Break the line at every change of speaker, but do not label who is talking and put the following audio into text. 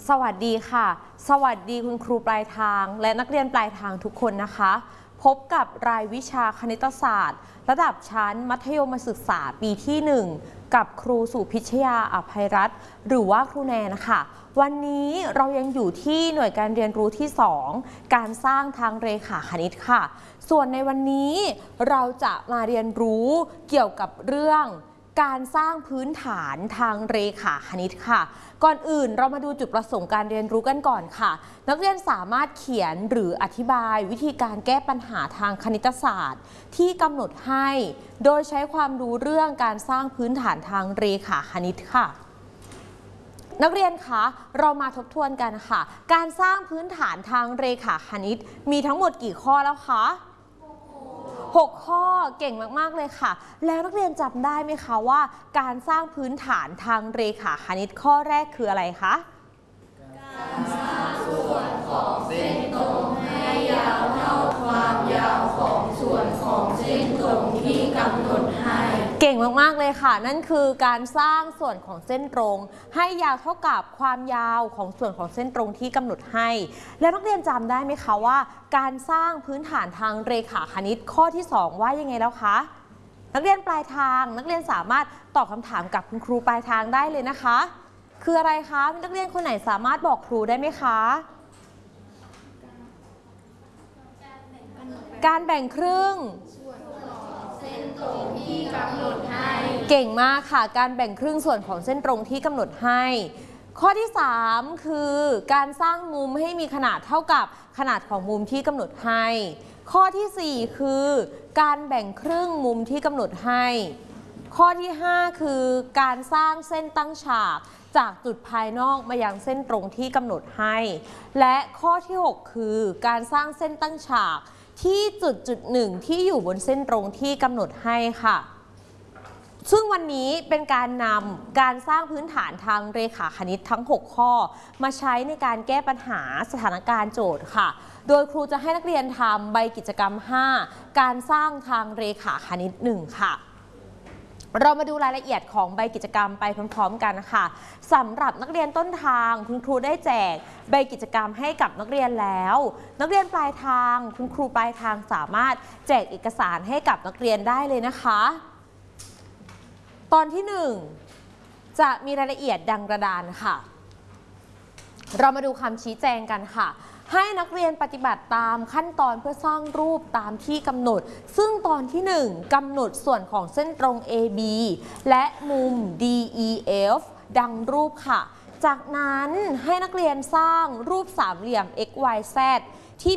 สวัสดีค่ะสวัสดีคุณครูปลายทางและนักเรียนปลายทางทุกคนนะคะพบกับรายวิชาคณิตศาสตร์ระดับชั้นมัธยมศึกษาปีที่ 1กับครูสุพิชยาอภัยรัตน์หรือว่าครูแนนค่ะวันนี้เรายังอยู่ที่หน่วยการเรียนรู้ที่ 2การสร้างทางเรขาคณิตค่ะส่วนในวันนี้เราจะมาเรียนรู้เกี่ยวกับเรื่องการสร้างพื้นฐานทางเรขาคณิตค่ะก่อนอื่นเรามาดูจุดประสงค์การเรียนรู้กันก่อนค่ะนักเรียนสามารถเขียนหรืออธิบายวิธีการแก้ปัญหาทางคณิตศาสตร์ที่กำหนดให้โดยใช้ความรู้เรื่องการสร้างพื้นฐานทางเรขาคณิตค่ะนักเรียนคะเรามาทบทวนกันค่ะการสร้างพื้นฐานทางเรขาคณิตมีทั้งหมดกี่ข้อแล้วคะ6 ข้อเก่งมากๆเลยค่ะแล้วนักเรียนจำได้ไหมคะว่าการสร้างพื้นฐานทางเรขาคณิตข้อแรกคืออะไรคะ
การสร้างส่วนของเส้นตรงให้ยาวเท่าความยาวของส่วนของเส้นตรงที่กำหนดให้
เก่งมากๆเลยค่ะนั่นคือการสร้างส่วนของเส้นตรงให้ยาวเท่ากับความยาวของส่วนของเส้นตรงที่กำหนดให้แล้วนักเรียนจำได้ไหมคะว่าการสร้างพื้นฐานทางเรขาคณิตข้อที่ 2ว่ายังไงแล้วคะนักเรียนปลายทางนักเรียนสามารถตอบคำถามกับคุณครูปลายทางได้เลยนะคะคืออะไรคะนักเรียนคนไหนสามารถบอกครูได้ไหมคะการแบ่งครึ่ง
เส้นตรงที่กำหนดให้
เก่งมากค่ะการแบ่งครึ่งส่วนของเส้นตรงที่กำหนดให้ข้อที่ 3คือการสร้างมุมให้มีขนาดเท่ากับขนาดของมุมที่กำหนดให้ข้อที่ 4คือการแบ่งครึ่งมุมที่กำหนดให้ข้อที่ 5คือการสร้างเส้นตั้งฉากจากจุดภายนอกมายังเส้นตรงที่กำหนดให้และข้อที่ 6คือการสร้างเส้นตั้งฉากที่จุดหนึ่งที่อยู่บนเส้นตรงที่กำหนดให้ค่ะซึ่งวันนี้เป็นการนำการสร้างพื้นฐานทางเรขาคณิตทั้ง 6 ข้อมาใช้ในการแก้ปัญหาสถานการณ์โจทย์ค่ะโดยครูจะให้นักเรียนทำใบกิจกรรม 5การสร้างทางเรขาคณิต 1ค่ะเรามาดูรายละเอียดของใบกิจกรรมไปพร้อมๆกันค่ะสำหรับนักเรียนต้นทางคุณครูได้แจกใบกิจกรรมให้กับนักเรียนแล้วนักเรียนปลายทางคุณครูปลายทางสามารถแจกเอกสารให้กับนักเรียนได้เลยนะคะตอนที่ 1จะมีรายละเอียดดังกระดานค่ะเรามาดูคำชี้แจงกันค่ะให้นักเรียนปฏิบัติตามขั้นตอนเพื่อสร้างรูปตามที่กำหนดซึ่งตอนที่ 1กำหนดส่วนของเส้นตรง AB และมุม DEF ดังรูปค่ะจากนั้นให้นักเรียนสร้างรูปสามเหลี่ยม XYZ